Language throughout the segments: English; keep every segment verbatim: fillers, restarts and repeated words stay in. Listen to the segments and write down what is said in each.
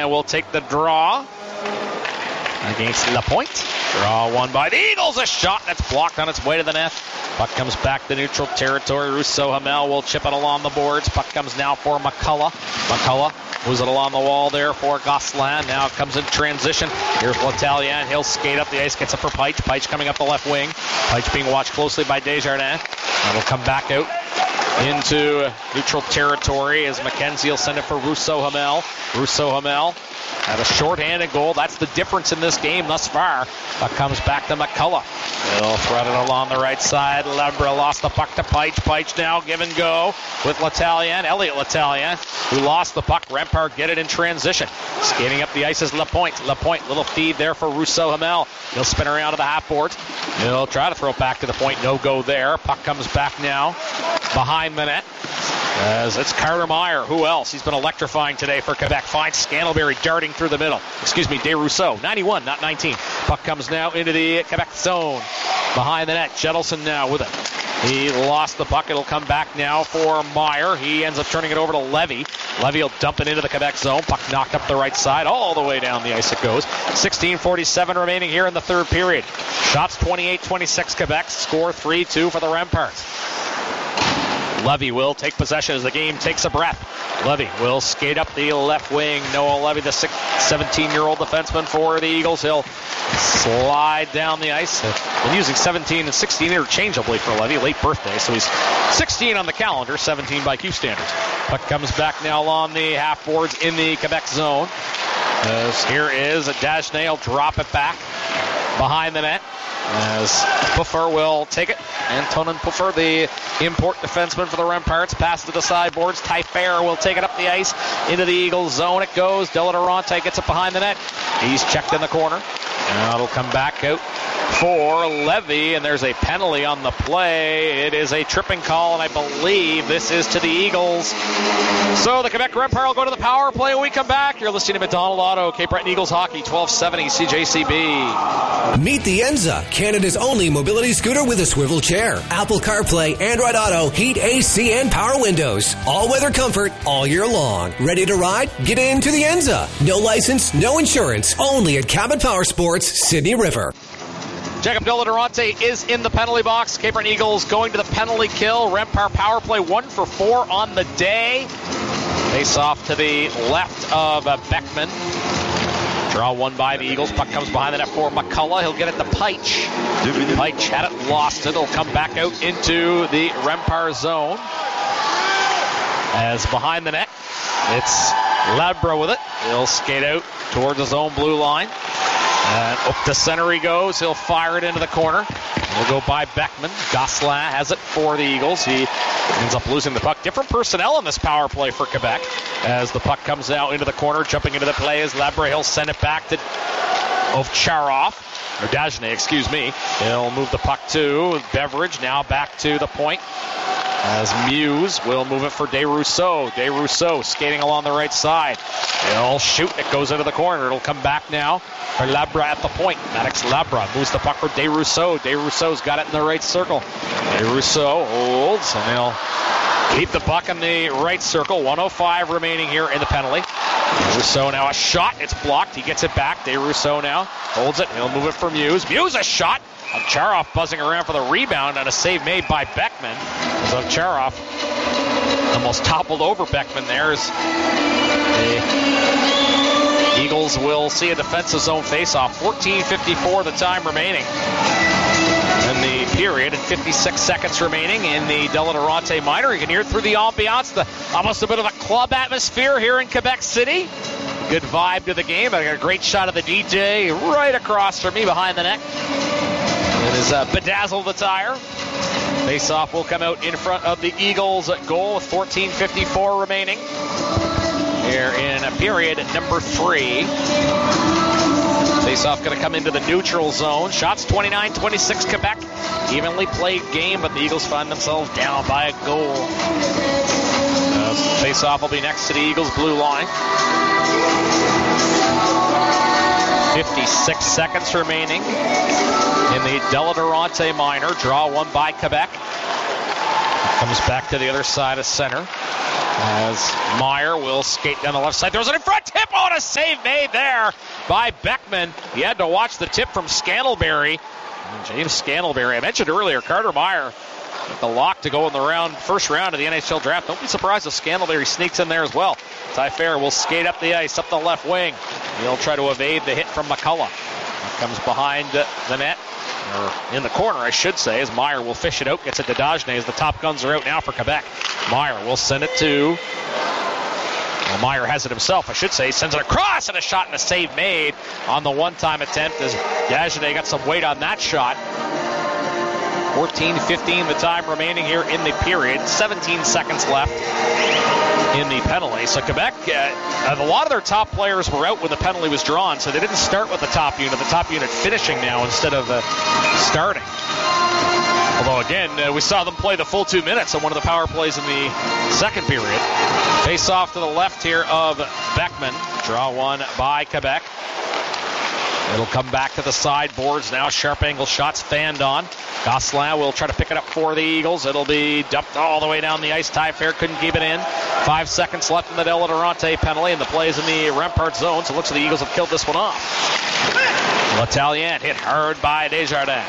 will take the draw against LaPointe. Draw won by the Eagles. A shot that's blocked on its way to the net. Puck comes back to neutral territory. Rousseau Hamel will chip it along the boards. Puck comes now for McCullough. McCullough moves it along the wall there for Gosselin. Now it comes in transition. Here's Letallier. He'll skate up the ice. Gets it for Peich. Peich coming up the left wing. Peich being watched closely by Desjardins. And will come back out into neutral territory as McKenzie will send it for Rousseau Hamel. Rousseau Hamel at a shorthanded goal. That's the difference in this game thus far. Puck comes back to McCullough. He'll thread it along the right side. Lebra lost the puck to Peich. Peich now give and go with Letallier. Elliot Letallier, who lost the puck. Rempart get it in transition. Skating up the ice is LaPointe. LaPointe, little feed there for Rousseau Hamel. He'll spin around to the half boards. He'll try to throw it back to the point. No go there. Puck comes back now behind the net. As it's Carter Meyer. Who else? He's been electrifying today for Quebec. Finds Scantlebury darting through the middle. Excuse me, Desrousseaux. ninety-one, not nineteen. Puck comes now into the Quebec zone. Behind the net. Jettleson now with it. He lost the puck. It'll come back now for Meyer. He ends up turning it over to Levy. Levy will dump it into the Quebec zone. Puck knocked up the right side. All the way down the ice it goes. sixteen forty-seven remaining here in the third period. Shots twenty-eight twenty-six Quebec. Score three two for the Remparts. Levy will take possession as the game takes a breath. Levy will skate up the left wing. Noah Levy, the seventeen-year-old defenseman for the Eagles. He'll slide down the ice. Been using seventeen and sixteen interchangeably for Levy. Late birthday, so he's sixteen on the calendar, seventeen by Q standards. Puck comes back now along the half boards in the Quebec zone. As here is a Dagenet. He'll drop it back behind the net. As Puffer will take it. Antonin Puffer, the import defenseman for the Remparts, pass to the sideboards. Ty Fair will take it up the ice into the Eagles zone. It goes. De La Durante gets it behind the net. He's checked in the corner. Now it'll come back out for Levy, and there's a penalty on the play. It is a tripping call, and I believe this is to the Eagles. So the Quebec Rempart will go to the power play when we come back. You're listening to McDonald Auto, Cape Breton Eagles Hockey, twelve seventy C J C B. Meet the Enza, Canada's only mobility scooter with a swivel chair. Apple CarPlay, Android Auto, heat, A C, and power windows. All-weather comfort all year long. Ready to ride? Get into the Enza. No license, no insurance. Only at Cabot Power Sports, Sydney River. Jacob De La Durante is in the penalty box. Cape Breton Eagles going to the penalty kill. Rempart power play one for four on the day. Face off to the left of uh, Beckman. Draw one by the Eagles. Puck comes behind the net for McCullough. He'll get it to Peich. Peich had it, lost it. It'll come back out into the Rempart zone. As behind the net, it's Labra with it. He'll skate out towards his own blue line. And up to center he goes. He'll fire it into the corner. He'll go by Beckman. Gosselin has it for the Eagles. He ends up losing the puck. Different personnel in this power play for Quebec. As the puck comes out into the corner, jumping into the play is Labra. He'll send it back to Ovcharov. Or Dagenet, excuse me. He'll move the puck to Beveridge. Now back to the point. As Muse will move it for Desrousseaux. Desrousseaux skating along the right side. He'll shoot. It goes into the corner. It'll come back now for Labra at the point. Maddox Labra moves the puck for Desrousseaux. Desrousseaux's got it in the right circle. Desrousseaux holds, and he'll keep the puck in the right circle. one oh five remaining here in the penalty. Desrousseaux now a shot. It's blocked. He gets it back. Desrousseaux now holds it. He'll move it for Muse. Muse a shot. Ovcharov buzzing around for the rebound, and a save made by Beckman. As Ovcharov almost toppled over Beckman there. As the Eagles will see a defensive zone faceoff. fourteen fifty-four the time remaining in the period, and fifty-six seconds remaining in the De La Durante minor. You can hear it through the ambiance, the almost a bit of a club atmosphere here in Quebec City. Good vibe to the game. I got a great shot of the D J right across from me behind the net. It is uh, bedazzled attire. Face-off will come out in front of the Eagles at goal with fourteen fifty-four remaining here in a period number three. Face-off going to come into the neutral zone. Shots twenty-nine twenty-six Quebec. Evenly played game, but the Eagles find themselves down by a goal. Uh, face-off will be next to the Eagles' blue line. fifty-six seconds remaining in the De La Durante minor. Draw one by Quebec. Comes back to the other side of center. As Meyer will skate down the left side. Throws it in front. Tip on a save made there by Beckman. He had to watch the tip from Scantlebury. And James Scantlebury. I mentioned earlier, Carter Meyer, the lock to go in the round, first round of the N H L draft. Don't be surprised if Scantlebury sneaks in there as well. Ty Fair will skate up the ice, up the left wing. He'll try to evade the hit from McCullough. Comes behind the net, or in the corner, I should say, as Meyer will fish it out, gets it to Dagenet as the top guns are out now for Quebec. Meyer will send it to, well, Meyer has it himself, I should say, sends it across, and a shot and a save made on the one-time attempt as Dagenet got some weight on that shot. fourteen fifteen the time remaining here in the period, seventeen seconds left in the penalty. So Quebec, uh, a lot of their top players were out when the penalty was drawn, so they didn't start with the top unit. The top unit finishing now instead of uh, starting. Although, again, uh, we saw them play the full two minutes on one of the power plays in the second period. Face off to the left here of Beckman. Draw one by Quebec. It'll come back to the sideboards now. Sharp angle shots fanned on. Gosselin will try to pick it up for the Eagles. It'll be dumped all the way down the ice. Ty Fair couldn't keep it in. Five seconds left in the Della Durante penalty, and the play is in the Rempart zone, so it looks like the Eagles have killed this one off. L'Italien hit hard by Desjardins.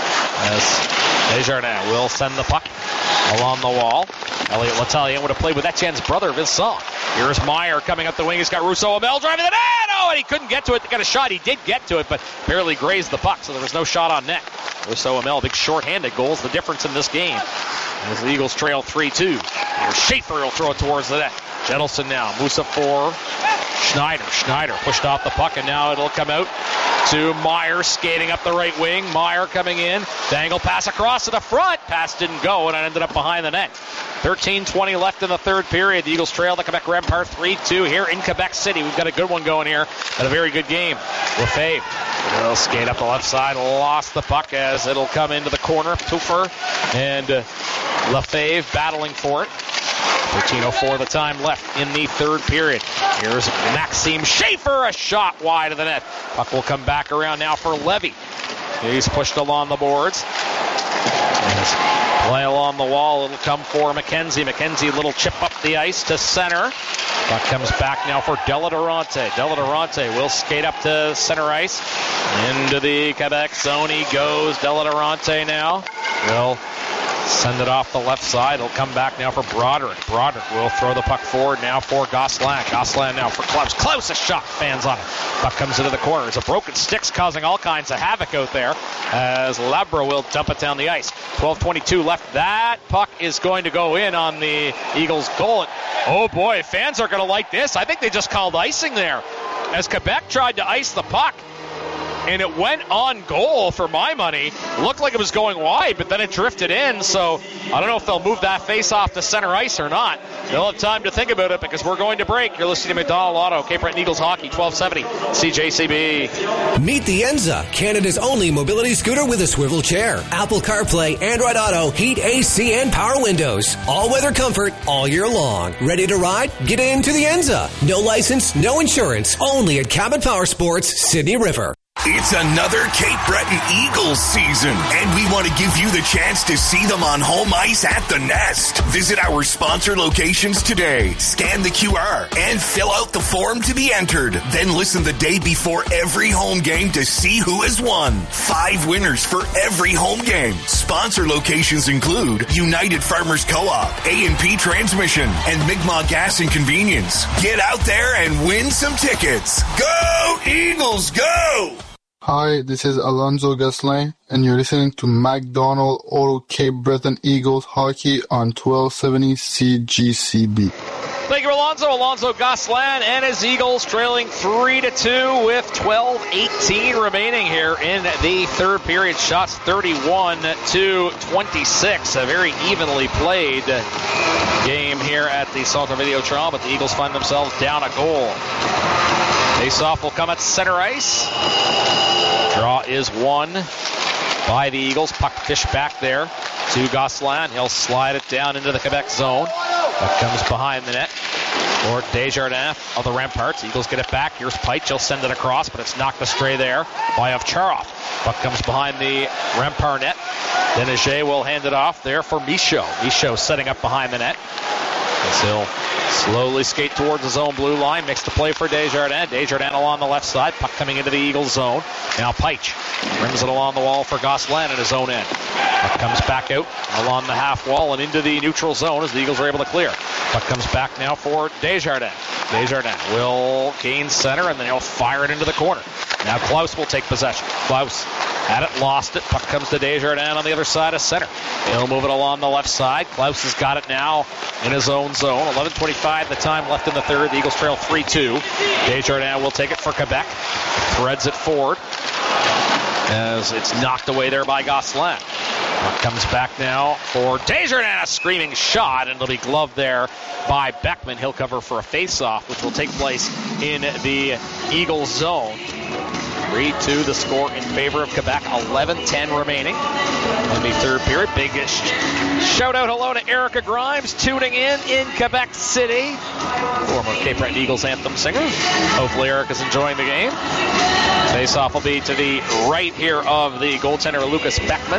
As Desjardins will send the puck along the wall. Elliot L'Italien would have played with Etienne's brother, Vincent. Here's Meyer coming up the wing. He's got Rousseau Amel driving the net. Oh, and he couldn't get to it. They got a shot. He did get to it, but barely grazed the puck, so there was no shot on net. Rousseau Amel, big short-handed goal, is the difference in this game. As the Eagles trail three two. Here's Schaefer will throw it towards the net. Gentleson now moves up for Schneider. Schneider pushed off the puck, and now it'll come out to Meyer skating up the right wing. Meyer coming in. Dangle pass across to the front. Pass didn't go, and it ended up behind the net. thirteen twenty left in the third period. The Eagles trail the Quebec Rempart three two here in Quebec City. We've got a good one going here, and a very good game. Lefebvre will skate up the left side. Lost the puck as it'll come into the corner. Tuffer and uh, Lefebvre battling for it. thirteen oh four the time left in the third period. Here's Maxime Schaefer, a shot wide of the net. Puck will come back around now for Levy. He's pushed along the boards. Play along the wall. It'll come for McKenzie. McKenzie, little chip up the ice to center. Puck comes back now for Della Durante. Della Durante will skate up to center ice. Into the Quebec zone he goes. Della Durante now will send it off the left side. It'll come back now for Broderick. Broderick will throw the puck forward now for Gosselin. Gosselin now for Klaus. Klaus, a shot fans on it. Puck comes into the corner. It's a broken sticks causing all kinds of havoc out there as Labra will dump it down the ice. twelve twenty-two left. That puck is going to go in on the Eagles' goal. Oh boy, fans are going to like this. I think they just called icing there as Quebec tried to ice the puck. And it went on goal for my money. Looked like it was going wide, but then it drifted in. So I don't know if they'll move that face off to center ice or not. They'll have time to think about it because we're going to break. You're listening to McDonald Auto, Cape Breton Eagles Hockey, twelve seventy C J C B. Meet the Enza, Canada's only mobility scooter with a swivel chair. Apple CarPlay, Android Auto, heat, A C, and power windows. All-weather comfort all year long. Ready to ride? Get into the Enza. No license, no insurance. Only at Cabot Power Sports, Sydney River. It's another Cape Breton Eagles season, and we want to give you the chance to see them on home ice at the Nest. Visit our sponsor locations today, scan the Q R, and fill out the form to be entered. Then listen the day before every home game to see who has won. Five winners for every home game. Sponsor locations include United Farmers Co-op, A and P Transmission, and Mi'kmaq Gas and Convenience. Get out there and win some tickets. Go Eagles, go! Hi, this is Alonzo Gosselin, and you're listening to McDonald Auto Cape Breton Eagles Hockey on twelve seventy C G C B. Thank you, Alonzo. Alonzo Gosselin and his Eagles trailing three to two with twelve eighteen remaining here in the third period. Shots thirty-one to twenty-six. A very evenly played game here at the Salter Videotron, but the Eagles find themselves down a goal. Face-off will come at center ice. Draw is won by the Eagles. Puck fish back there to Gosselin. He'll slide it down into the Quebec zone. That comes behind the net for Desjardins of the Remparts. Eagles get it back. Here's Peitsch. He'll send it across, but it's knocked astray there by Ovcharov. Puck comes behind the Rempart net. Deneger will hand it off there for Michaud. Michaud setting up behind the net. As he'll Slowly skate towards his own blue line. Makes the play for Desjardins. Desjardins along the left side. Puck coming into the Eagles zone. Now Peich rims it along the wall for Gosselin at his own end. Puck comes back out along the half wall and into the neutral zone as the Eagles are able to clear. Puck comes back now for Desjardins. Desjardins will gain center and then he'll fire it into the corner. Now Klaus will take possession. Klaus had it, lost it. Puck comes to Desjardins on the other side of center. He'll move it along the left side. Klaus has got it now in his own zone. eleven twenty-five the time left in the third. The Eagles trail three two. Desjardins will take it for Quebec. Threads it forward as it's knocked away there by Gosselin. Puck comes back now for Desjardins. A screaming shot, and it'll be gloved there by Beckman. He'll cover for a face-off, which will take place in the Eagles zone. three two the score in favor of Quebec. eleven ten remaining in the third period. Big shout out hello to Erica Grimes tuning in in Quebec City. Former Cape Breton Eagles anthem singer. Hopefully Erica's enjoying the game. Face-off will be to the right here of the goaltender Lucas Beckman.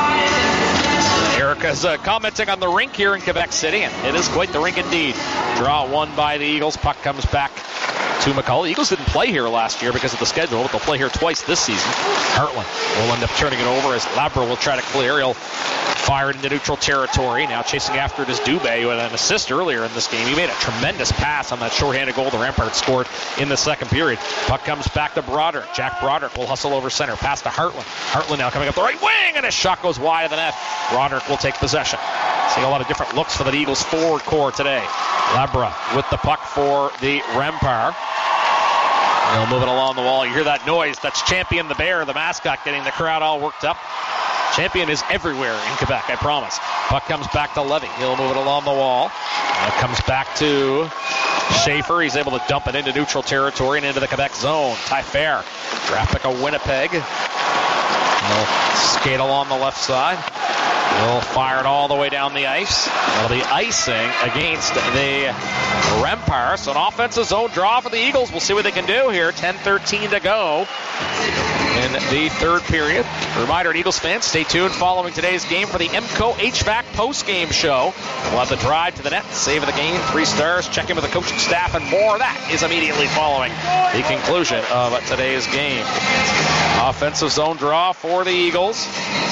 Erica's uh, commenting on the rink here in Quebec City, and it is quite the rink indeed. Draw one by the Eagles. Puck comes back to McCullough. Eagles didn't play here last year because of the schedule, but they'll play here twice this season. Hartland will end up turning it over as Labra will try to clear. He'll fire it into neutral territory. Now chasing after it is Dubé, who had an assist earlier in this game. He made a tremendous pass on that shorthanded goal the Remparts scored in the second period. Puck comes back to Broderick. Jack Broderick will hustle over center. Pass to Hartland. Hartland now coming up the right wing, and a shot goes wide of the net. Broderick will take possession. Seeing a lot of different looks for the Eagles forward core today. Labra with the puck for the Rempart. They'll move it along the wall. You hear that noise. That's Champion the Bear, the mascot, getting the crowd all worked up. Champion is everywhere in Quebec, I promise. Puck comes back to Levy. He'll move it along the wall. And it comes back to Schaefer. He's able to dump it into neutral territory and into the Quebec zone. Ty Fair, draft pick of Winnipeg. He'll skate along the left side. He'll fire it all the way down the ice. That'll be icing against the Remparts. An offensive zone draw for the Eagles. We'll see what they can do here. ten thirteen to go in the third period. Reminder to Eagles fans, stay tuned following today's game for the M C O H V A C post-game show. We'll have the drive to the net, save of the game, three stars, check in with the coaching staff, and more. That is immediately following the conclusion of today's game. Offensive zone draw for the Eagles.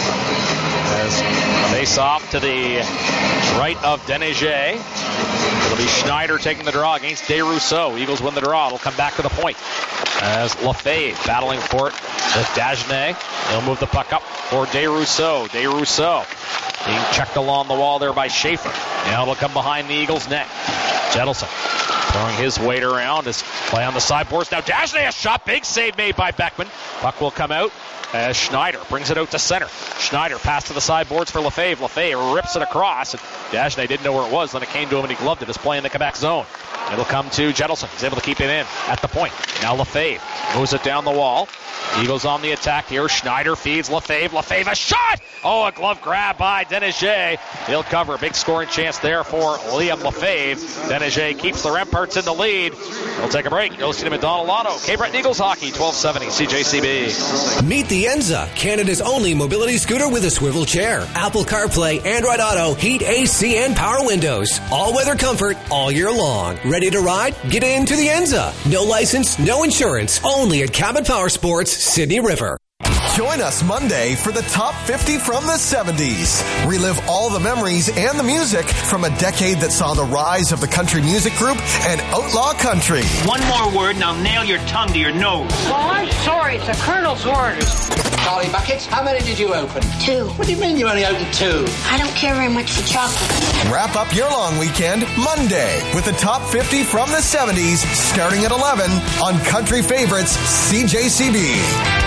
As face off to the right of Denegé. It'll be Schneider taking the draw against DesRousseaux. Eagles win the draw. It'll come back to the point as Lefebvre battling for it with Dagenet. He'll move the puck up for DesRousseaux. DesRousseaux being checked along the wall there by Schaefer. Now it'll come behind the Eagles' net. Jettleson throwing his weight around. His play on the sideboards. Now Dagenet, a shot. Big save made by Beckman. Puck will come out as Schneider brings it out to center. Schneider pass to the sideboards for Lefebvre. Lefebvre rips it across. And Dagenet didn't know where it was. Then it came to him and he gloved it. It's playing the Quebec zone. It'll come to Jettleson. He's able to keep it in at the point. Now Lefebvre moves it down the wall. Eagles on the attack here. Schneider feeds Lefebvre. Lefebvre, a shot! Oh, a glove grab by Denegé. He'll cover. Big scoring chance there for Liam Lefebvre. Denegé keeps the Remparts in the lead. We'll take a break. You'll see the McDonald Auto. Cape Breton Eagles Hockey, twelve seventy C J C B. Meet the Enza, Canada's only mobility scooter with a swivel chair. Apple CarPlay, Android Auto, heat, A C, and power windows. All-weather comfort all year long. Ready to ride? Get into the Enza. No license, no insurance. Only at Cabot Power Sports, Sydney River. Join us Monday for the Top fifty from the seventies. Relive all the memories and the music from a decade that saw the rise of the country music group and outlaw country. One more word and I'll nail your tongue to your nose. Well, I'm sorry. It's the Colonel's orders. Charlie Buckets, how many did you open? Two. What do you mean you only opened two? I don't care very much for chocolate. Wrap up your long weekend Monday with the Top fifty from the seventies starting at eleven on Country Favorites C J C B.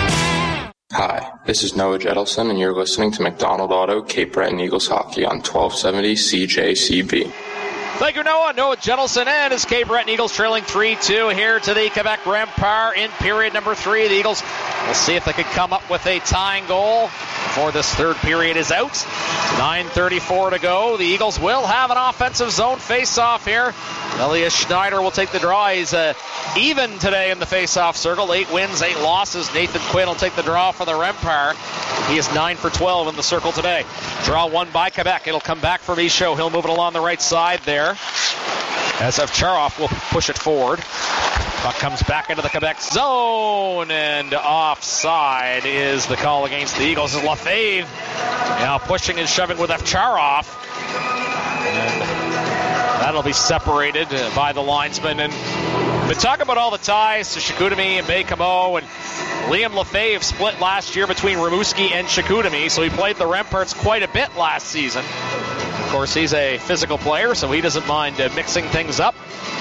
Hi, this is Noah Jettleson, and you're listening to McDonald Auto Cape Breton Eagles Hockey on twelve seventy C J C B. Thank you, Noah. Noah Jettleson and his Cape Breton Eagles trailing three two here to the Quebec Rempart in period number three. The Eagles will see if they can come up with a tying goal before this third period is out. nine thirty-four to go. The Eagles will have an offensive zone face-off here. Elias Schneider will take the draw. He's uh, even today in the face-off circle. Eight wins, eight losses. Nathan Quinn will take the draw for the Rempart. He is nine for twelve in the circle today. Draw one by Quebec. It'll come back for Michaud. He'll move it along the right side there. as Ovcharov will push it forward. Puck comes back into the Quebec zone, and offside is the call against the Eagles. As Lefebvre now pushing and shoving with Ovcharov. And that'll be separated by the linesman. And we talk about all the ties to Chicoutimi and Baie-Comeau, and Liam Lefebvre split last year between Rimouski and Chicoutimi, so he played the Remparts quite a bit last season. Of course, he's a physical player, so he doesn't mind uh, mixing things up.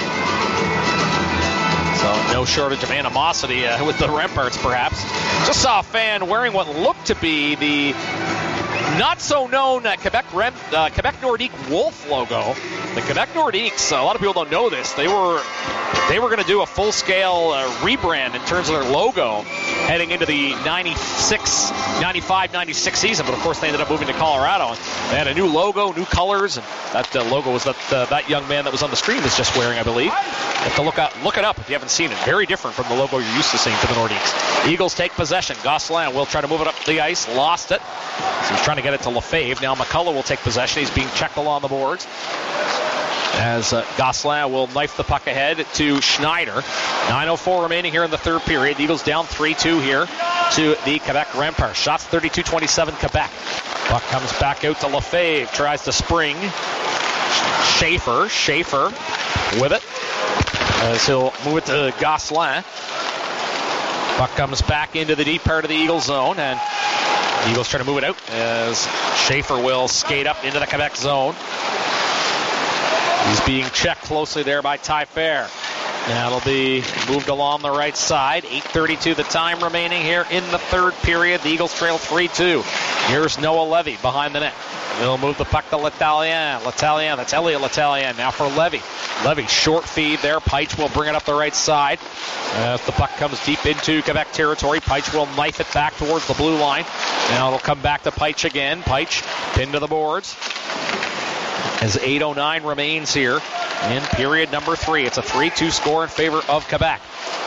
So no shortage of animosity uh, with the Remparts, perhaps. Just saw a fan wearing what looked to be the not-so-known uh, Quebec Rem, uh, Quebec Nordique Wolf logo. The Quebec Nordiques, a lot of people don't know this, they were they were going to do a full-scale uh, rebrand in terms of their logo heading into the ninety-six, ninety-five, ninety-six season, but of course they ended up moving to Colorado. They had a new logo, new colors, and that uh, logo was that uh, that young man that was on the screen was just wearing, I believe. You have to look, up, look it up if you haven't seen it. Very different from the logo you're used to seeing for the Nordiques. Eagles take possession. Gosselin will try to move it up the ice, lost it. So he's trying to get it to Lefebvre. Now McCullough will take possession. He's being checked along the boards. As uh, Gosselin will knife the puck ahead to Schneider. nine oh four remaining here in the third period. The Eagles down three two here to the Quebec Remparts. Shots thirty-two twenty-seven Quebec. Puck comes back out to Lefebvre. Tries to spring. Schaefer. Schaefer with it. As he'll move it to Gosselin. Puck comes back into the deep part of the Eagles zone. And the Eagles try to move it out as Schaefer will skate up into the Quebec zone. He's being checked closely there by Ty Fair. That'll be moved along the right side. eight thirty-two the time remaining here in the third period. The Eagles trail three two. Here's Noah Levy behind the net. They'll move the puck to L'Italien. L'Italien, that's Elliot L'Italien. Now for Levy. Levy, short feed there. Peitsch will bring it up the right side. As the puck comes deep into Quebec territory, Peitsch will knife it back towards the blue line. Now it'll come back to Peitsch again. Peitsch pinned to the boards. As eight oh nine remains here in period number three. It's a three two score in favor of Quebec.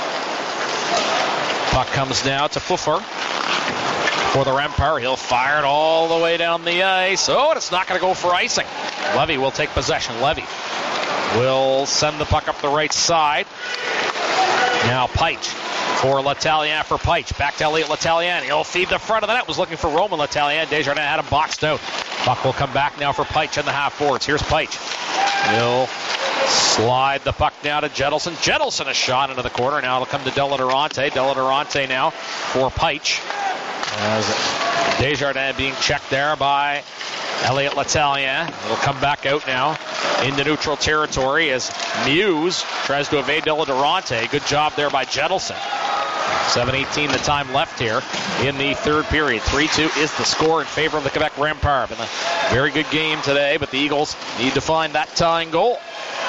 Puck comes now to Pfuffer for the Rempart. He'll fire it all the way down the ice. Oh, and it's not going to go for icing. Levy will take possession. Levy will send the puck up the right side. Now Peitsch for L'Italien for Peitsch. Back to Elliot L'Italien. He'll feed the front of the net. Was looking for Roman L'Italien. Desjardins had him boxed out. Puck will come back now for Peitsch in the half boards. Here's Peitsch. He'll slide the puck now to Jettleson. Jettleson a shot into the corner. Now it'll come to Deladurante. Deladurante now for Peitsch. As Desjardins being checked there by Elliot L'Italien. It'll come back out now into neutral territory as Muse tries to evade Deladurante. Good job there by Jettleson. seven eighteen the time left here in the third period. three two is the score in favor of the Quebec Rempart. And a very good game today, but the Eagles need to find that tying goal.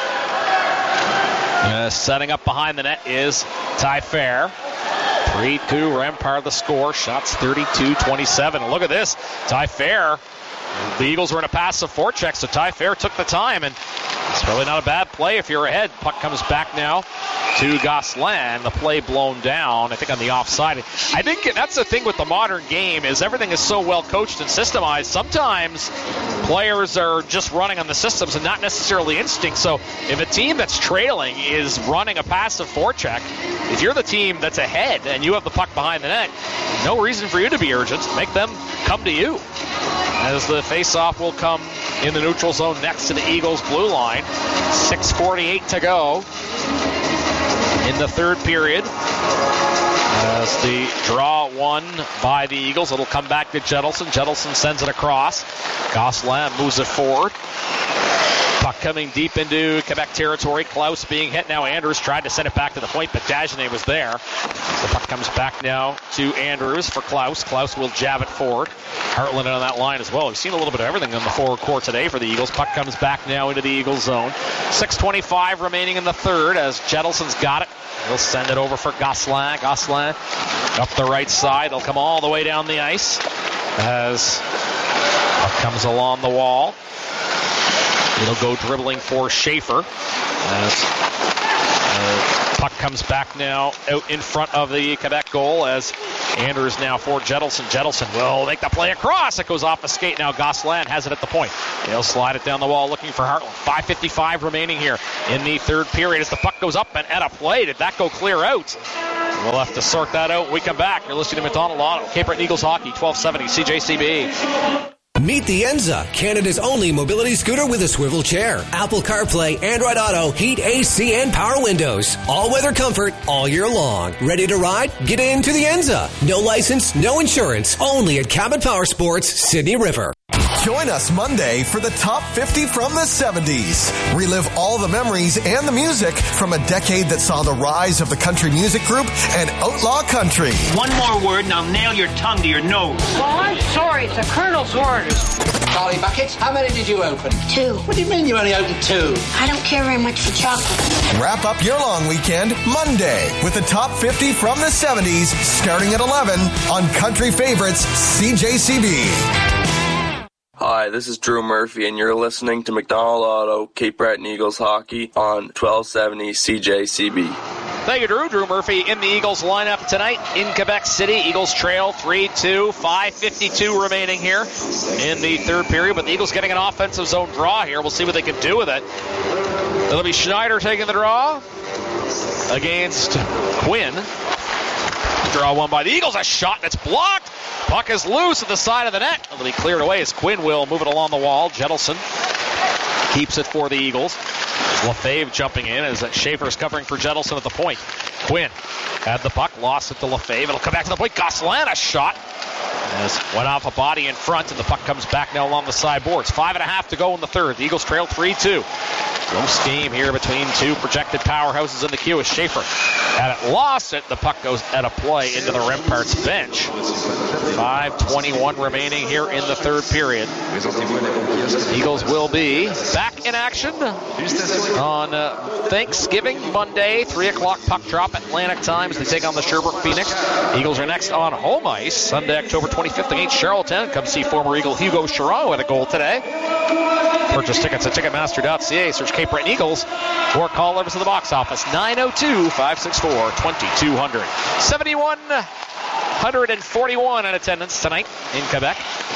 Uh, setting up behind the net is Ty Fair. three two Rempart the score. Shots thirty-two twenty-seven. Look at this. Ty Fair. The Eagles were in a passive forecheck, so Ty Fair took the time, and it's really not a bad play if you're ahead. Puck comes back now to Gosselin. The play blown down, I think, on the offside. I think that's the thing with the modern game is everything is so well coached and systemized. Sometimes players are just running on the systems and not necessarily instinct. So if a team that's trailing is running a passive forecheck, if you're the team that's ahead and you have the puck behind the net, no reason for you to be urgent. Make them come to you. As the face-off will come in the neutral zone next to the Eagles' blue line. six forty-eight to go in the third period. As the draw won by the Eagles, it'll come back to Jettleson. Jettleson sends it across. Gosselin moves it forward. Puck coming deep into Quebec territory. Klaus being hit now. Andrews tried to send it back to the point, but Dagenet was there. The puck comes back now to Andrews for Klaus. Klaus will jab it forward. Hartland on that line as well. We've seen a little bit of everything on the forward core today for the Eagles. Puck comes back now into the Eagles zone. six twenty-five remaining in the third as Jettelson's got it. He'll send it over for Gosselin. Gosselin up the right side. They'll come all the way down the ice as puck comes along the wall. It'll go dribbling for Schaefer. As uh, Puck comes back now out in front of the Quebec goal as Anders now for Jettleson. Jettleson will make the play across. It goes off the skate. Now Gosselin has it at the point. They'll slide it down the wall looking for Heartland. five fifty-five remaining here in the third period as the puck goes up and at a play. Did that go clear out? We'll have to sort that out when we come back. You're listening to McDonald Auto, Cape Breton Eagles Hockey, twelve seventy C J C B. Meet the Enza, Canada's only mobility scooter with a swivel chair. Apple CarPlay, Android Auto, heat, A C, and power windows. All-weather comfort all year long. Ready to ride? Get into the Enza. No license, no insurance. Only at Cabot Power Sports, Sydney River. Join us Monday for the top fifty from the seventies. Relive all the memories and the music from a decade that saw the rise of the country music group and outlaw country. One more word and I'll nail your tongue to your nose. Well, I'm sorry. It's the Colonel's orders. Charlie Buckets, how many did you open? Two. What do you mean you only opened two? I don't care very much for chocolate. Wrap up your long weekend Monday with the top fifty from the seventies starting at eleven on Country Favorites C J C B. Hi, this is Drew Murphy, and you're listening to McDonald Auto, Cape Breton Eagles Hockey on twelve seventy C J C B. Thank you, Drew. Drew Murphy in the Eagles lineup tonight in Quebec City. Eagles trail three two, five fifty-two remaining here in the third period, but the Eagles getting an offensive zone draw here. We'll see what they can do with it. It'll be Schneider taking the draw against Quinn. Draw one by the Eagles. A shot that's blocked. Puck is loose at the side of the net. It'll be cleared away as Quinn will move it along the wall. Jettleson keeps it for the Eagles. Lefebvre jumping in as Schaefer's covering for Jettleson at the point. Quinn had the puck, lost it to Lefebvre. It'll come back to the point. Gosselin, a shot. As went off a body in front, and the puck comes back now along the side boards. Five and a half to go in the third. The Eagles trail three two. Close game here between two projected powerhouses in the queue as Schaefer had it, lost it. The puck goes at a play into the Remparts bench. five twenty-one remaining here in the third period. Eagles will be back in action on uh, Thanksgiving Monday, three o'clock puck drop Atlantic time as they take on the Sherbrooke Phoenix. Eagles are next on home ice Sunday, October twenty-fifth against Charlottetown. Come see former Eagle Hugo Chiron with a goal today. Purchase tickets at Ticketmaster dot C A. Search Cape Breton Eagles or call over to the box office nine oh two, five six four, two two zero zero. seventy-one forty-one in attendance tonight in Quebec,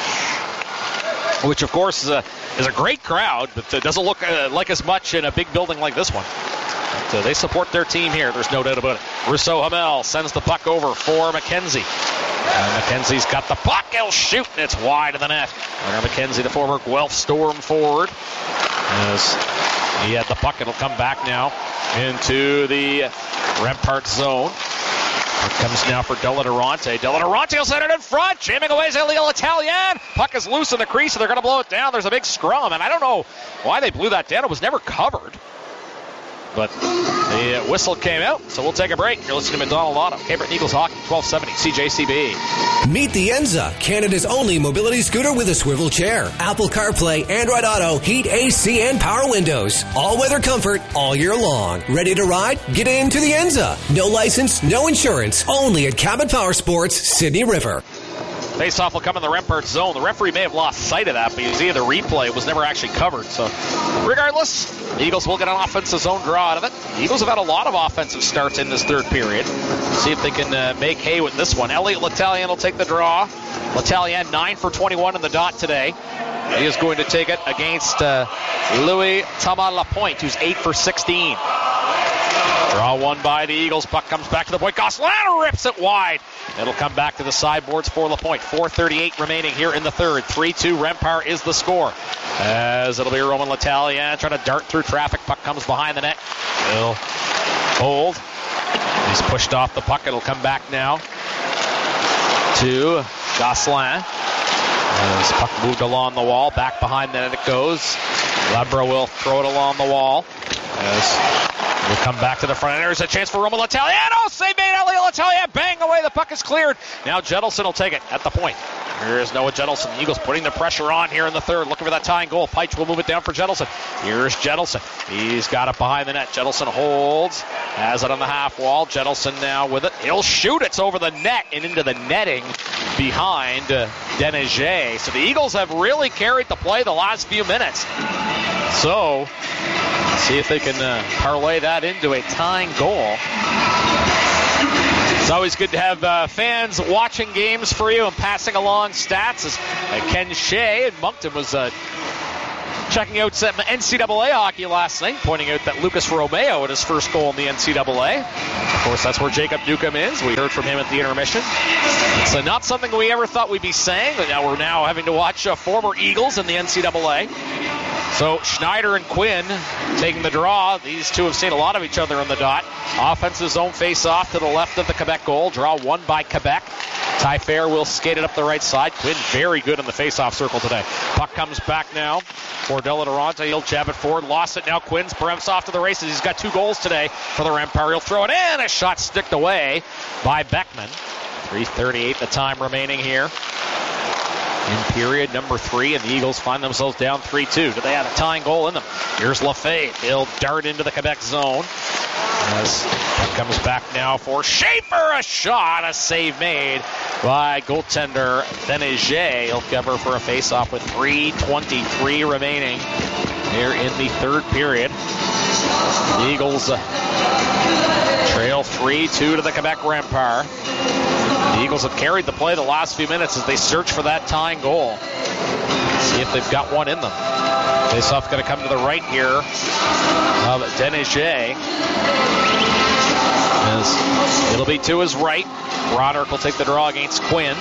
which of course is a is a great crowd, but it doesn't look uh, like as much in a big building like this one. But, uh, they support their team here. There's no doubt about it. Rousseau Hamel sends the puck over for McKenzie. And McKenzie's got the puck. He'll shoot, and it's wide of the net. Leonard McKenzie, the former Guelph Storm forward, as he had the puck. It'll come back now into the Rampart zone. It comes now for Deladurante. Deladurante will set it in front. Jamming away is Elio Italian. Puck is loose in the crease, and they're going to blow it down. There's a big scrum, and I don't know why they blew that down. It was never covered. But the whistle came out, so we'll take a break. You're listening to McDonald Auto, Cape Breton Eagles Hockey, twelve seventy C J C B. Meet the Enza, Canada's only mobility scooter with a swivel chair. Apple CarPlay, Android Auto, heat, A C, and power windows. All-weather comfort all year long. Ready to ride? Get into the Enza. No license, no insurance. Only at Cabot Power Sports, Sydney River. Faceoff will come in the Rampart zone. The referee may have lost sight of that, but you see the replay, it was never actually covered. So, regardless, the Eagles will get an offensive zone draw out of it. The Eagles have had a lot of offensive starts in this third period. See if they can uh, make hay with this one. Elliot Letallian will take the draw. Letallian nine for twenty-one in the dot today. He is going to take it against uh, Louis Thomas Lapointe, who's eight for sixteen. Draw one by the Eagles. Puck comes back to the point. Gosselin rips it wide. It'll come back to the sideboards for Lapointe. four thirty-eight remaining here in the third. three two Rempart is the score. As it'll be Roman Letallian trying to dart through traffic. Puck comes behind the net. He'll hold. He's pushed off the puck. It'll come back now to Gosselin. As puck moved along the wall. Back behind the net it goes. Lebra will throw it along the wall. As we'll come back to the front. And there's a chance for Roman Letallian. Oh, save made. Elliot Letallian. Bang away. The puck is cleared. Now Jettleson will take it at the point. Here's Noah Jettleson. Eagles putting the pressure on here in the third. Looking for that tying goal. Peitsch will move it down for Jettleson. Here's Jettleson. He's got it behind the net. Jettleson holds. Has it on the half wall. Jettleson now with it. He'll shoot. It's over the net and into the netting behind uh, Deneger. So the Eagles have really carried the play the last few minutes. So See if they can uh, parlay that into a tying goal. It's always good to have uh, fans watching games for you and passing along stats. As uh, Ken Shea in Moncton was uh, checking out some N C double A hockey last night, pointing out that Lucas Romeo had his first goal in the N C double A. Of course, that's where Jacob Newcomb is. We heard from him at the intermission. It's uh, not something we ever thought we'd be saying, but now we're now having to watch uh, former Eagles in the N C double A. So Schneider and Quinn taking the draw. These two have seen a lot of each other on the dot. Offensive zone face-off to the left of the Quebec goal. Draw one by Quebec. Ty Fair will skate it up the right side. Quinn very good in the face-off circle today. Puck comes back now for Della Durante. He'll jab it forward. Lost it now. Quinn's Perem's off to the races. He's got two goals today for the Rempire. He'll throw it in. A shot sticked away by Beckman. three thirty-eight the time remaining here in period number three, and the Eagles find themselves down three two. Do they have a tying goal in them? Here's Lafayette. He'll dart into the Quebec zone. As it comes back now for Schaefer. A shot, a save made by goaltender Deneige. He'll cover for a face-off with three twenty-three remaining here in the third period. The Eagles uh, trail three two to the Quebec Rempire. The Eagles have carried the play the last few minutes as they search for that tying goal. See if they've got one in them. Face-off going to come to the right here of Deneige. As it'll be to his right. Broderick will take the draw against Quinn.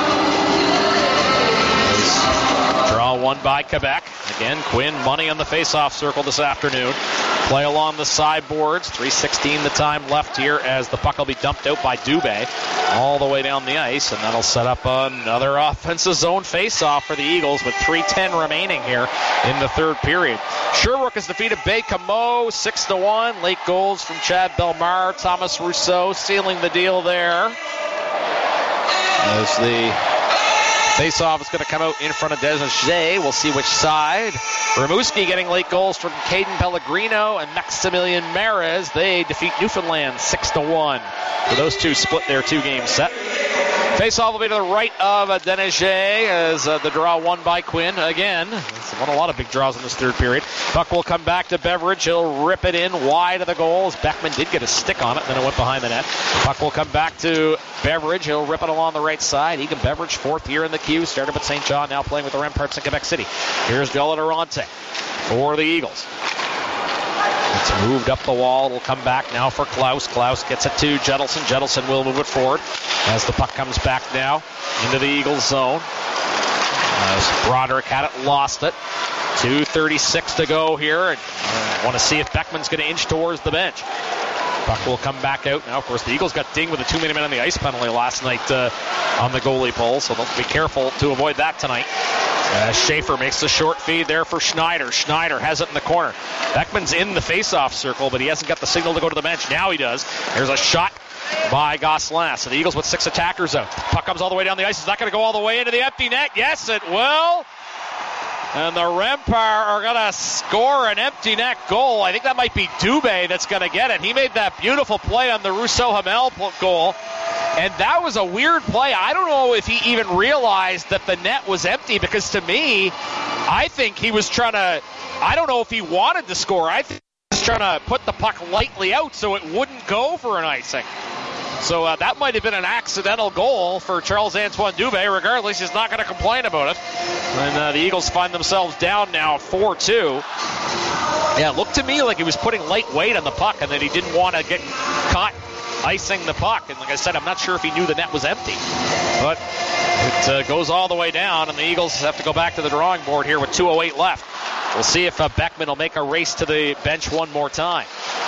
Draw one by Quebec. Again, Quinn money on the face-off circle this afternoon. Play along the sideboards. three sixteen the time left here as the puck will be dumped out by Dubé all the way down the ice, and that'll set up another offensive zone face-off for the Eagles with three ten remaining here in the third period. Sherbrooke has defeated Baie-Comeau six to one. Late goals from Chad Belmar, Thomas Rousseau sealing the deal there. As the face-off is going to come out in front of Deneige. We'll see which side. Rimouski getting late goals from Caden Pellegrino and Maximilian Mares. They defeat Newfoundland six to one. So those two split their two-game set. Face-off will be to the right of uh, Deneige as uh, the draw won by Quinn. Again, it's won a lot of big draws in this third period. Puck will come back to Beveridge. He'll rip it in wide of the goal as Beckman did get a stick on it, then it went behind the net. Puck will come back to Beveridge. He'll rip it along the right side. Egan Beveridge, fourth year in the queue, started with Saint John, now playing with the Remparts in Quebec City. Here's Della Durante for the Eagles. It's moved up the wall. It'll come back now for Klaus. Klaus gets it to Jettelson. Jettelson will move it forward as the puck comes back now into the Eagles zone. As Broderick had it, lost it. two thirty-six to go here. And uh, want to see if Beckman's going to inch towards the bench. Puck will come back out. Now, of course, the Eagles got dinged with a two-minute man on the ice penalty last night uh, on the goalie pole, so they'll be careful to avoid that tonight. Uh, Schaefer makes the short feed there for Schneider. Schneider has it in the corner. Beckman's in the face-off circle, but he hasn't got the signal to go to the bench. Now he does. There's a shot by Gosselin. So the Eagles with six attackers out. Puck comes all the way down the ice. Is that going to go all the way into the empty net? Yes, it will. And the Rempire are going to score an empty net goal. I think that might be Dubé that's going to get it. He made that beautiful play on the Rousseau-Hamel goal. And that was a weird play. I don't know if he even realized that the net was empty, because to me, I think he was trying to, I don't know if he wanted to score. I think he was trying to put the puck lightly out so it wouldn't go for an icing. So uh, that might have been an accidental goal for Charles-Antoine Dubé. Regardless, he's not going to complain about it. And uh, the Eagles find themselves down now four two. Yeah, it looked to me like he was putting light weight on the puck and that he didn't want to get caught icing the puck. And like I said, I'm not sure if he knew the net was empty. But it uh, goes all the way down, and the Eagles have to go back to the drawing board here with two oh eight left. We'll see if uh, Beckman will make a race to the bench one more time.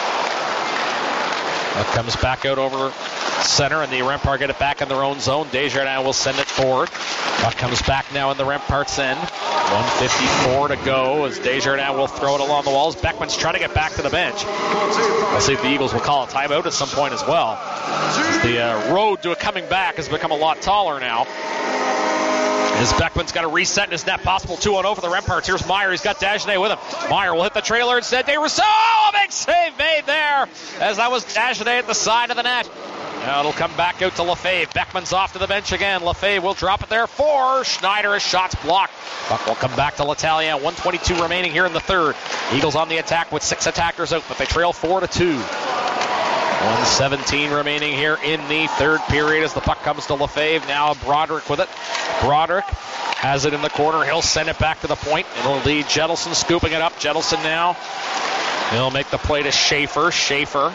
That comes back out over center, and the Rempart get it back in their own zone. Desjardins will send it forward. Puck comes back now in the Rempart's end. one fifty-four to go as Desjardins will throw it along the walls. Beckman's trying to get back to the bench. We'll see if the Eagles will call a timeout at some point as well. The uh, road to it coming back has become a lot taller now. As Beckman's got to reset in his net. Possible two on oh for the Remparts. Here's Meyer. He's got Dagenet with him. Meyer will hit the trailer instead. De Rousseau! Oh, big save made there, as that was Dagenet at the side of the net. Now it'll come back out to Lefebvre. Beckman's off to the bench again. Lefebvre will drop it there for Schneider. His shot's blocked. Buck will come back to L'Italien. one twenty-two remaining here in the third. Eagles on the attack with six attackers out, but they trail four to two. one seventeen remaining here in the third period as the puck comes to Lefebvre. Now Broderick with it. Broderick has it in the corner. He'll send it back to the point. It'll lead Jettleson scooping it up. Jettleson now. He'll make the play to Schaefer. Schaefer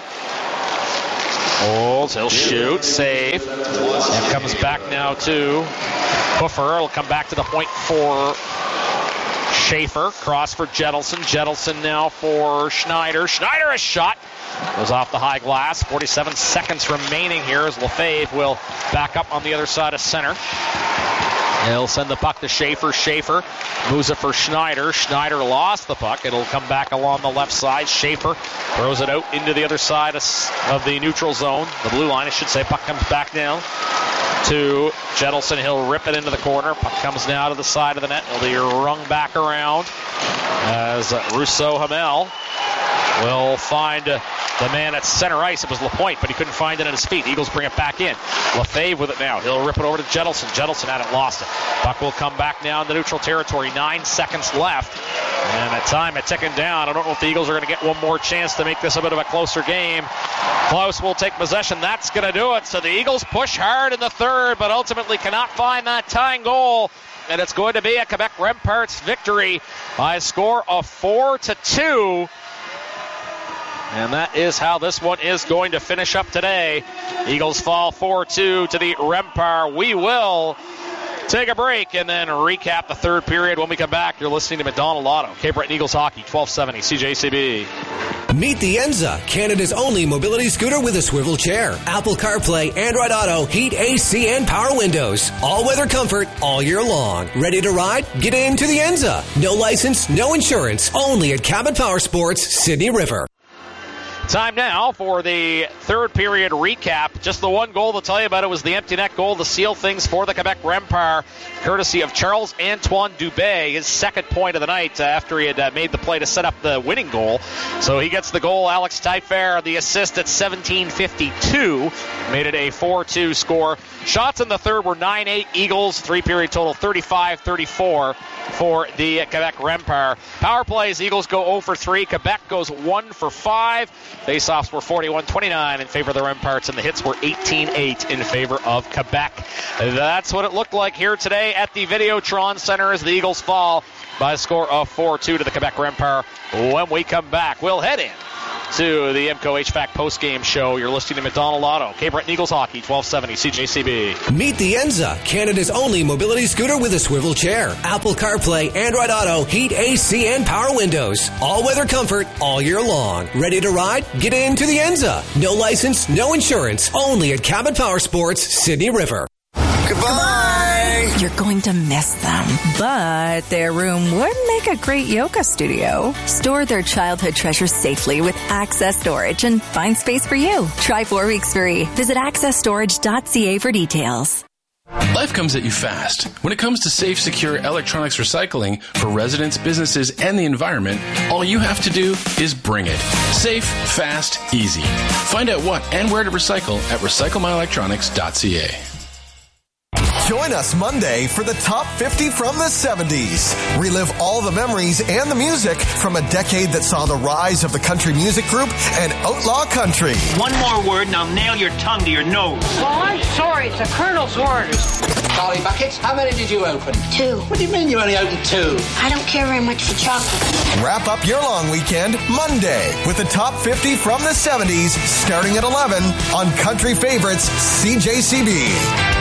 holds. He'll shoot. Save. And comes back now to Hoofer. It'll come back to the point for Schaefer. Cross for Jettleson. Jettleson now for Schneider. Schneider a shot. Goes off the high glass. forty-seven seconds remaining here as Lefebvre will back up on the other side of center. He'll send the puck to Schaefer. Schaefer moves it for Schneider. Schneider lost the puck. It'll come back along the left side. Schaefer throws it out into the other side of, of the neutral zone. The blue line, I should say. Puck comes back down to Jettleson. He'll rip it into the corner. Puck comes now to the side of the net. It'll be rung back around as Rousseau Hamel will find uh, the man at center ice. It was Lapointe, but he couldn't find it at his feet. The Eagles bring it back in. Lefebvre with it now. He'll rip it over to Jettleson. Jettleson had it, lost it. Puck will come back now in the neutral territory. Nine seconds left. And at time it's ticking down. I don't know if the Eagles are going to get one more chance to make this a bit of a closer game. Klaus will take possession. That's going to do it. So the Eagles push hard in the third, but ultimately cannot find that tying goal. And it's going to be a Quebec Remparts victory by a score of four to two. And that is how this one is going to finish up today. Eagles fall four two to the Rempart. We will take a break and then recap the third period when we come back. You're listening to McDonald Auto, Cape Breton Eagles Hockey, twelve seventy C J C B. Meet the Enza, Canada's only mobility scooter with a swivel chair. Apple CarPlay, Android Auto, heat, A C, and power windows. All-weather comfort all year long. Ready to ride? Get into the Enza. No license, no insurance. Only at Cabot Power Sports, Sydney River. Time now for the third period recap. Just the one goal to tell you about it was the empty net goal to seal things for the Quebec Rempart, courtesy of Charles-Antoine Dubé, his second point of the night after he had uh, made the play to set up the winning goal. So he gets the goal. Alex Taillefer, the assist at seventeen fifty-two, made it a four two score. Shots in the third were nine eight Eagles, three-period total thirty-five thirty-four for the Quebec Rempart. Power plays, Eagles go zero for three. Quebec goes one for five. Faceoffs were forty-one twenty-nine in favor of the Remparts, and the hits were eighteen eight in favor of Quebec. That's what it looked like here today at the Videotron Center as the Eagles fall by a score of four two to the Quebec Rempart. When we come back, we'll head in to the Emco H V A C postgame show. You're listening to McDonald Auto, Cape Breton Eagles Hockey, twelve seventy C J C B. Meet the Enza, Canada's only mobility scooter with a swivel chair. Apple CarPlay, Android Auto, heat, A C, and power windows. All-weather comfort all year long. Ready to ride? Get into the Enza. No license, no insurance. Only at Cabot Power Sports, Sydney River. Goodbye! You're going to miss them, but their room would make a great yoga studio. Store their childhood treasures safely with Access Storage and find space for you. Try four weeks free. Visit access storage dot c a for details. Life comes at you fast. When it comes to safe, secure electronics recycling for residents, businesses, and the environment, all you have to do is bring it. Safe, fast, easy. Find out what and where to recycle at recycle my electronics dot c a. Join us Monday for the Top fifty from the seventies. Relive all the memories and the music from a decade that saw the rise of the country music group and outlaw country. One more word and I'll nail your tongue to your nose. Well, I'm sorry. It's the Colonel's orders. Charlie Buckets, how many did you open? Two. What do you mean you only opened two? I don't care very much for chocolate. Wrap up your long weekend Monday with the Top fifty from the seventies starting at eleven on Country Favorites C J C B.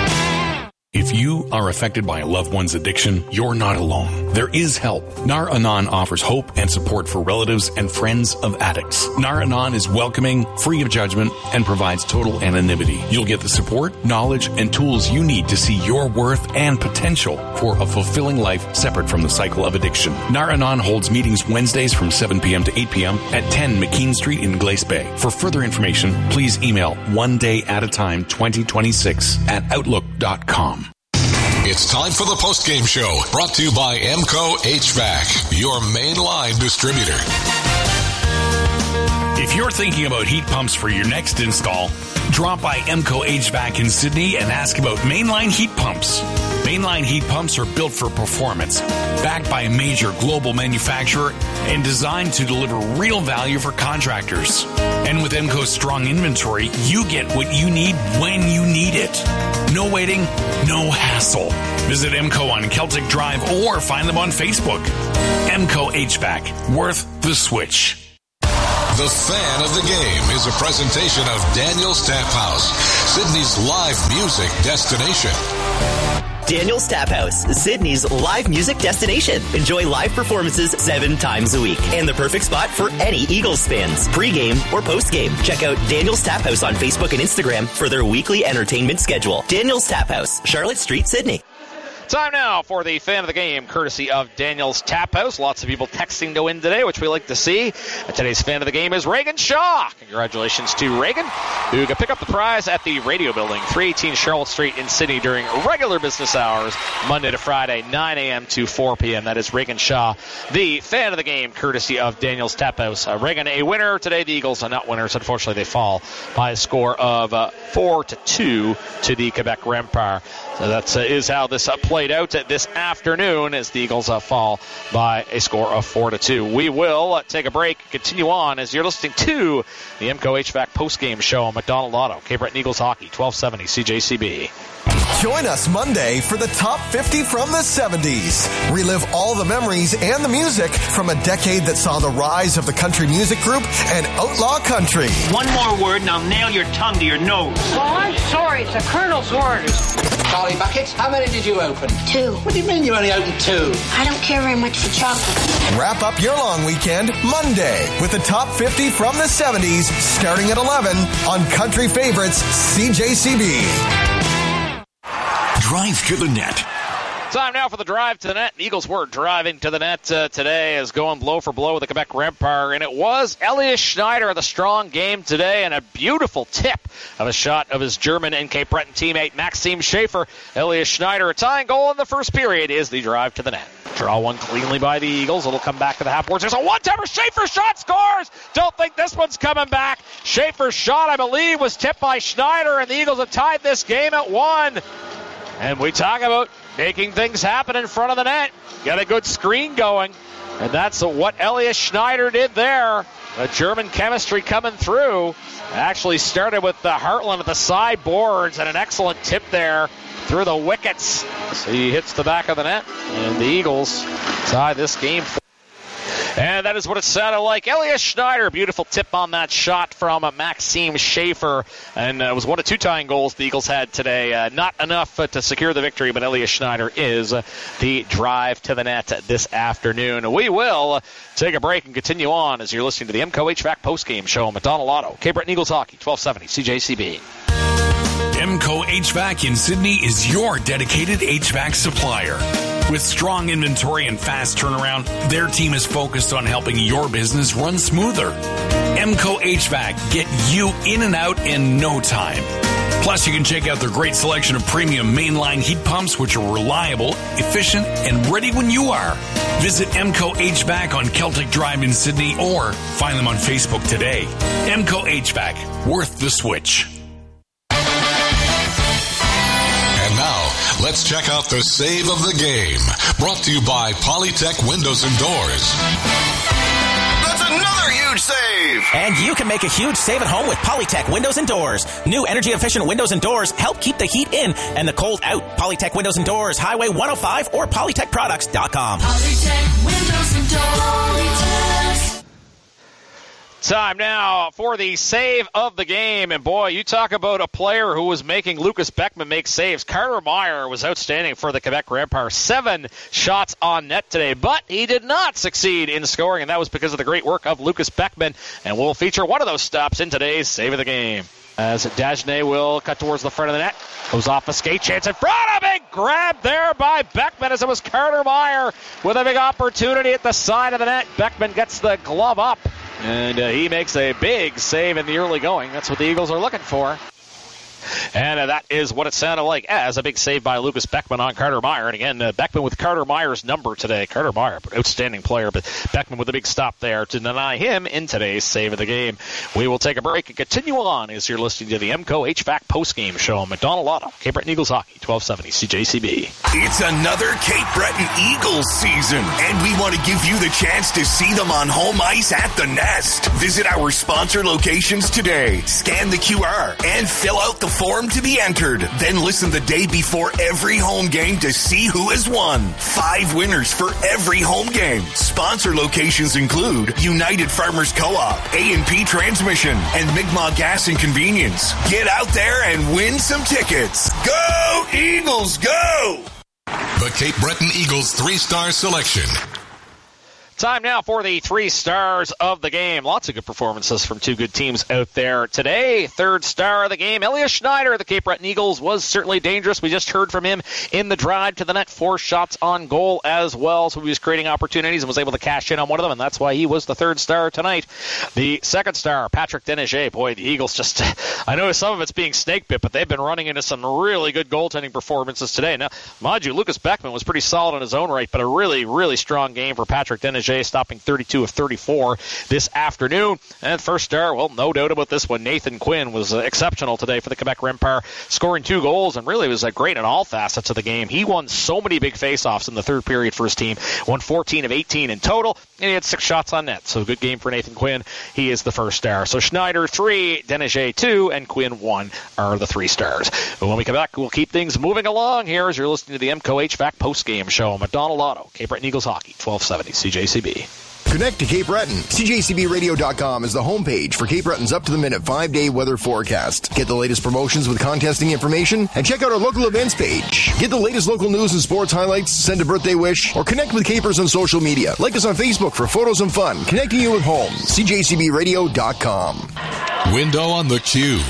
If you are affected by a loved one's addiction, you're not alone. There is help. Nar Anon offers hope and support for relatives and friends of addicts. Nar Anon is welcoming, free of judgment, and provides total anonymity. You'll get the support, knowledge, and tools you need to see your worth and potential for a fulfilling life separate from the cycle of addiction. Nar Anon holds meetings Wednesdays from seven p.m. to eight p.m. at ten McKean Street in Glace Bay. For further information, please email one day at a time twenty twenty-six at outlook dot com. It's time for the postgame show, brought to you by Emco H V A C, your mainline distributor. If you're thinking about heat pumps for your next install, drop by Emco H V A C in Sydney and ask about mainline heat pumps. Mainline heat pumps are built for performance, backed by a major global manufacturer, and designed to deliver real value for contractors. And with Emco's strong inventory, you get what you need when you need it. No waiting, no hassle. Visit Emco on Celtic Drive or find them on Facebook. Emco H V A C, worth the switch. The Fan of the Game is a presentation of Daniel's Tap House, Sydney's live music destination. Daniel's Tap House, Sydney's live music destination. Enjoy live performances seven times a week. And the perfect spot for any Eagles fans, pre-game or post-game. Check out Daniel's Tap House on Facebook and Instagram for their weekly entertainment schedule. Daniel's Tap House, Charlotte Street, Sydney. Time now for the Fan of the Game, courtesy of Daniel's Tap House. Lots of people texting to win today, which we like to see. And today's Fan of the Game is Reagan Shaw. Congratulations to Reagan, who can pick up the prize at the Radio Building, three eighteen Charlotte Street in Sydney during regular business hours, Monday to Friday, nine a.m. to four p.m. That is Reagan Shaw, the Fan of the Game, courtesy of Daniel's Tap House. Uh, Reagan, a winner today. The Eagles are not winners. Unfortunately, they fall by a score of uh, four to two to the Quebec Rempart. So that uh, is how this uh, played out uh, this afternoon as the Eagles uh, fall by a score of four to two. We will uh, take a break, continue on as you're listening to the Emco H V A C postgame show on McDonald Auto. Cape Breton Eagles Hockey, twelve seventy C J C B. Join us Monday for the top fifty from the seventies. Relive all the memories and the music from a decade that saw the rise of the country music group and outlaw country. One more word and I'll nail your tongue to your nose. Well, I'm sorry. It's the Colonel's orders. Charlie Bucket, how many did you open? Two. What do you mean you only opened two? I don't care very much for chocolate. Wrap up your long weekend Monday with the top fifty from the seventies starting at eleven on Country Favorites C J C B. Drive to the net. Time now for the drive to the net. The Eagles were driving to the net uh, today as going blow for blow with the Quebec Rempart. And it was Elias Schneider, the strong game today, and a beautiful tip of a shot of his German and Cape Breton teammate Maxime Schaefer. Elias Schneider, a tying goal in the first period, is the drive to the net. Draw one cleanly by the Eagles. It'll come back to the half boards. There's a one-timer. Schaefer shot scores. Don't think this one's coming back. Schaefer's shot, I believe, was tipped by Schneider, and the Eagles have tied this game at one. And we talk about making things happen in front of the net. Got a good screen going. And that's what Elias Schneider did there. The German chemistry coming through. Actually started with the Heartland at the sideboards and an excellent tip there through the wickets. So he hits the back of the net. And the Eagles tie this game. And that is what it sounded like. Elias Schneider, beautiful tip on that shot from uh, Maxime Schaefer. And uh, it was one of two tying goals the Eagles had today. Uh, not enough uh, to secure the victory, but Elias Schneider is uh, the drive to the net this afternoon. We will uh, take a break and continue on as you're listening to the Emco H V A C postgame show on McDonald Auto. Cape Breton Eagles Hockey, twelve seventy C J C B. Emco H V A C in Sydney is your dedicated H V A C supplier. With strong inventory and fast turnaround, their team is focused on helping your business run smoother. Emco H V A C, get you in and out in no time. Plus, you can check out their great selection of premium mainline heat pumps, which are reliable, efficient, and ready when you are. Visit Emco H V A C on Celtic Drive in Sydney or find them on Facebook today. Emco H V A C, worth the switch. Let's check out the save of the game. Brought to you by Polytech Windows and Doors. That's another huge save! And you can make a huge save at home with Polytech Windows and Doors. New energy-efficient windows and doors help keep the heat in and the cold out. Polytech Windows and Doors, Highway one oh five or polytech products dot com. Polytech Windows and Doors. Time now for the save of the game. And boy, you talk about a player who was making Lucas Beckman make saves. Carter Meyer was outstanding for the Quebec Rempart. Seven shots on net today, but he did not succeed in scoring, and that was because of the great work of Lucas Beckman. And we'll feature one of those stops in today's save of the game. As Dagenet will cut towards the front of the net. Goes off a skate chance in front. A big grab there by Beckman as it was Carter Meyer with a big opportunity at the side of the net. Beckman gets the glove up. And uh, he makes a big save in the early going. That's what the Eagles are looking for. And uh, that is what it sounded like as a big save by Lucas Beckman on Carter Meyer. And again, uh, Beckman with Carter Meyer's number today. Carter Meyer, outstanding player, but Beckman with a big stop there to deny him in today's save of the game. We will take a break and continue on as you're listening to the Emco H V A C postgame show on McDonald Auto, Cape Breton Eagles Hockey, twelve seventy C J C B. It's another Cape Breton Eagles season, and we want to give you the chance to see them on home ice at the Nest. Visit our sponsor locations today. Scan the Q R and fill out the form to be entered. Then listen the day before every home game to see who has won. Five winners for every home game. Sponsor locations include United Farmers Co-op, A and P Transmission, and Mi'kmaq Gas and Convenience. Get out there and win some tickets. Go Eagles, go! The Cape Breton Eagles three-star selection. Time now for the three stars of the game. Lots of good performances from two good teams out there today. Third star of the game, Elias Schneider. The Cape Breton Eagles was certainly dangerous. We just heard from him in the drive to the net. Four shots on goal as well. So he was creating opportunities and was able to cash in on one of them, and that's why he was the third star tonight. The second star, Patrick Deneger. Boy, the Eagles just, I know some of it's being snake bit, but they've been running into some really good goaltending performances today. Now, mind you, Lucas Beckman was pretty solid in his own right, but a really, really strong game for Patrick Deneger, stopping thirty-two of thirty-four this afternoon. And first star, well, no doubt about this one, Nathan Quinn was uh, exceptional today for the Quebec Rempire, scoring two goals and really was uh, great in all facets of the game. He won so many big faceoffs in the third period for his team, won fourteen of eighteen in total, and he had six shots on net. So good game for Nathan Quinn. He is the first star. So Schneider three, Deneger two, and Quinn one are the three stars. But when we come back, we'll keep things moving along here as you're listening to the Emco H V A C postgame show on McDonald Auto, Cape Breton Eagles Hockey, twelve seventy C J C B. Connect to Cape Breton. C J C B radio dot com is the homepage for Cape Breton's up-to-the-minute five-day weather forecast. Get the latest promotions with contesting information and check out our local events page. Get the latest local news and sports highlights, send a birthday wish, or connect with Capers on social media. Like us on Facebook for photos and fun, connecting you with home. C J C B radio dot com. Window on the Q.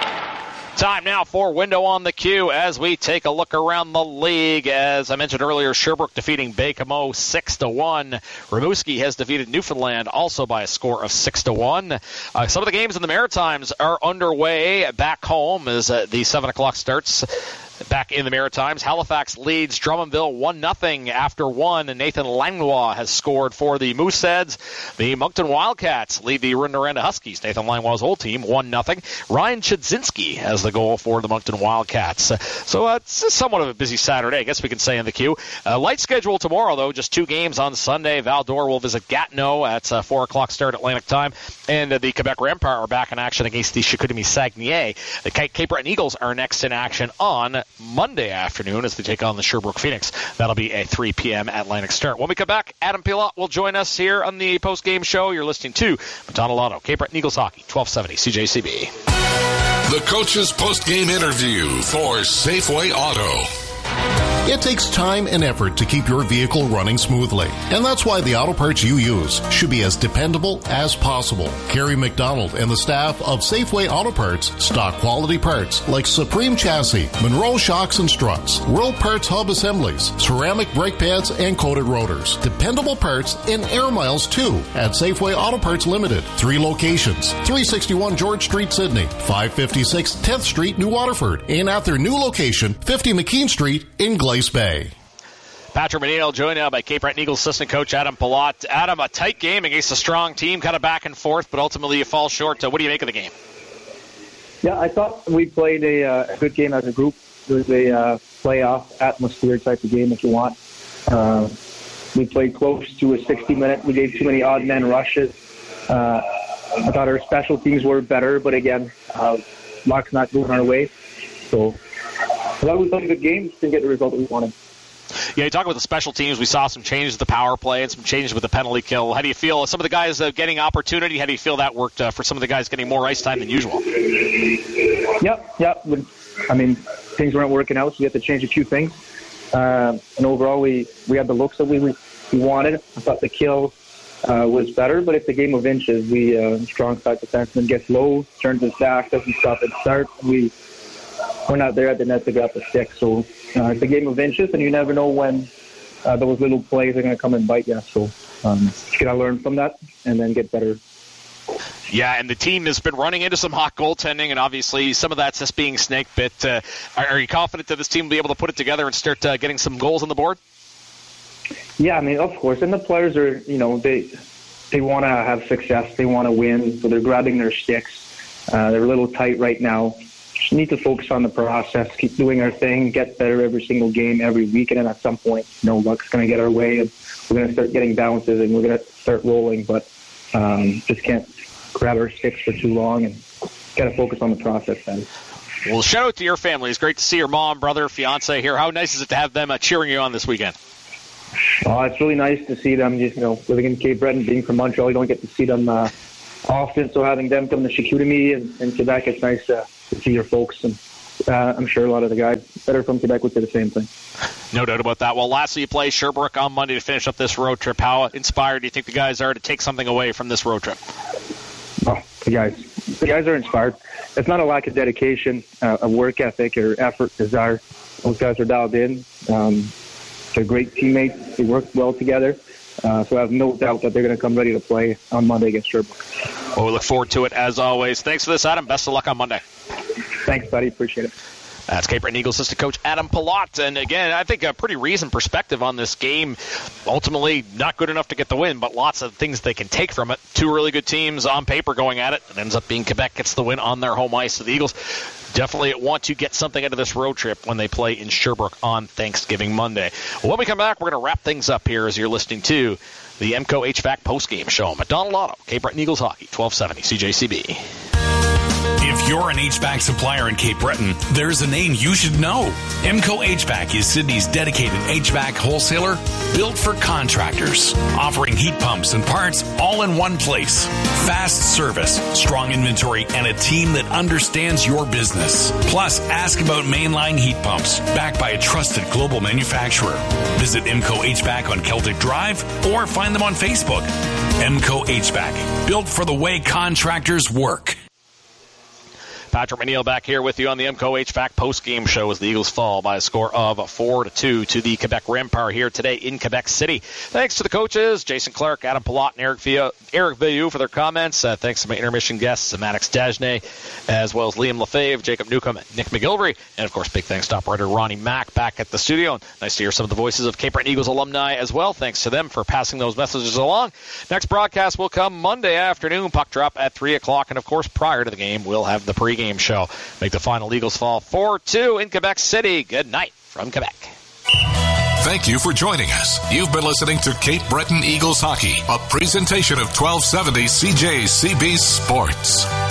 Time now for Window on the Q as we take a look around the league. As I mentioned earlier, Sherbrooke defeating Baie-Comeau six to one. Rimouski has defeated Newfoundland also by a score of six to one. Uh, some of the games in the Maritimes are underway back home as uh, the seven o'clock starts. Back in the Maritimes, Halifax leads Drummondville one nothing after one, and Nathan Langlois has scored for the Mooseheads. The Moncton Wildcats lead the Rouyn-Noranda Huskies, Nathan Langlois' old team, one nothing. Ryan Chudzinski has the goal for the Moncton Wildcats. So uh, it's somewhat of a busy Saturday, I guess we can say in the queue. Uh, light schedule tomorrow, though, just two games on Sunday. Val-d'Or will visit Gatineau at uh, four o'clock start Atlantic time, and uh, the Quebec Rempire are back in action against the Chicoutimi Saguenay. The Cape Breton Eagles are next in action on Monday afternoon as they take on the Sherbrooke Phoenix. That'll be a three p.m. Atlantic start. When we come back, Adam Pilat will join us here on the post-game show. You're listening to McDonald Auto, Cape Breton Eagles Hockey, twelve seventy C J C B. The coach's post-game interview for Safeway Auto. It takes time and effort to keep your vehicle running smoothly, and that's why the auto parts you use should be as dependable as possible. Kerry McDonald and the staff of Safeway Auto Parts stock quality parts like Supreme Chassis, Monroe Shocks and Struts, World Parts Hub Assemblies, ceramic brake pads, and coated rotors. Dependable parts and air miles too at Safeway Auto Parts Limited. Three locations, three sixty-one George Street, Sydney, five fifty-six tenth Street, New Waterford, and at their new location, fifty McKean Street in Glacier Bay. Patrick Menino joined now by Cape Breton Eagles assistant coach Adam Pilat. Adam, a tight game against a strong team, kind of back and forth, but ultimately you fall short. Uh, what do you make of the game? Yeah, I thought we played a, uh, a good game as a group. It was a uh, playoff atmosphere type of game if you want. Uh, we played close to a sixty minute. We gave too many odd man rushes. Uh, I thought our special teams were better, but again, uh, luck's not going our way. So I thought we played a good game, just didn't get the result that we wanted. Yeah, you talk about the special teams. We saw some changes to the power play and some changes with the penalty kill. How do you feel? Some of the guys uh, getting opportunity, how do you feel that worked uh, for some of the guys getting more ice time than usual? Yep, yep. I mean, things weren't working out, so we had to change a few things. Uh, and overall, we, we had the looks that we, we wanted. I thought the kill uh, was better, but it's a game of inches. We uh, strong side defenseman gets low, turns his back, doesn't stop at start. We We're not there at the net to grab the stick. So uh, it's a game of inches, and you never know when uh, those little plays are going to come and bite you. So um, you got to learn from that and then get better. Yeah, and the team has been running into some hot goaltending, and obviously some of that's just being snake bit. Uh, are, are you confident that this team will be able to put it together and start uh, getting some goals on the board? Yeah, I mean, of course. And the players are, you know, they they want to have success. They want to win, so they're grabbing their sticks. Uh, they're a little tight right now. Just need to focus on the process, keep doing our thing, get better every single game, every week, and then at some point, you know, luck's going to get our way, and we're going to start getting bounces, and we're going to start rolling, but um, just can't grab our sticks for too long, and got to focus on the process then. Well, shout out to your family. It's great to see your mom, brother, fiance here. How nice is it to have them uh, cheering you on this weekend? Oh, it's really nice to see them. Just, you know, living in Cape Breton, being from Montreal, you don't get to see them uh, often, so having them come to Chicoutimi and, and Quebec, it's nice uh, to see your folks, and uh, I'm sure a lot of the guys that are from Quebec would say the same thing. No doubt about that. Well, lastly, you play Sherbrooke on Monday to finish up this road trip. How inspired do you think the guys are to take something away from this road trip? Oh, the guys, the guys are inspired. It's not a lack of dedication, uh, a work ethic, or effort, desire. Those guys are dialed in. Um, they're great teammates. They work well together. Uh, so I have no doubt that they're going to come ready to play on Monday against Sherbrooke. Well, we look forward to it as always. Thanks for this, Adam. Best of luck on Monday. Thanks, buddy. Appreciate it. That's Cape Breton Eagles assistant coach Adam Palat. And again, I think a pretty reasoned perspective on this game. Ultimately, not good enough to get the win, but lots of things they can take from it. Two really good teams on paper going at it. It ends up being Quebec gets the win on their home ice. So the Eagles definitely want to get something out of this road trip when they play in Sherbrooke on Thanksgiving Monday. When we come back, we're going to wrap things up here as you're listening to the EMCO H V A C postgame show. McDonald Auto, Cape Breton Eagles Hockey, twelve seventy C J C B. If you're an H V A C supplier in Cape Breton, there's a name you should know. EMCO H V A C is Sydney's dedicated H V A C wholesaler, built for contractors, offering heat pumps and parts all in one place. Fast service, strong inventory, and a team that understands your business. Plus, ask about mainline heat pumps, backed by a trusted global manufacturer. Visit EMCO H V A C on Celtic Drive or find them on Facebook. EMCO H V A C, built for the way contractors work. Patrick McNeil back here with you on the EMCO H V A C post-game show as the Eagles fall by a score of four to two to the Quebec Rempart here today in Quebec City. Thanks to the coaches, Jason Clark, Adam Palat, and Eric Villa, Eric Villieu for their comments. Uh, thanks to my intermission guests, Maddox Dagenet, as well as Liam Lefebvre, Jacob Newcomb, Nick McGilvery, and of course, big thanks to operator Ronnie Mack back at the studio. Nice to hear some of the voices of Cape Breton Eagles alumni as well. Thanks to them for passing those messages along. Next broadcast will come Monday afternoon, puck drop at three o'clock, and of course, prior to the game, we'll have the pregame show. Make the final Eagles fall four two in Quebec City. Good night from Quebec. Thank you for joining us. You've been listening to Cape Breton Eagles Hockey, a presentation of twelve seventy C J C B Sports.